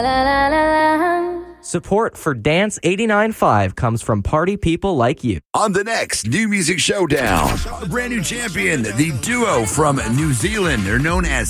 Support for Dance 89.5 comes from party people like you. On the next New Music Showdown, a brand new champion, the duo from New Zealand. They're known as